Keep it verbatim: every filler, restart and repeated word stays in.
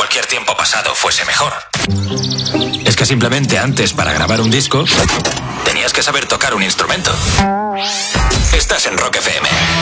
cualquier tiempo pasado fuese mejor. Es que simplemente antes, para grabar un disco, tenías que saber tocar un instrumento. Estás en Rock F M.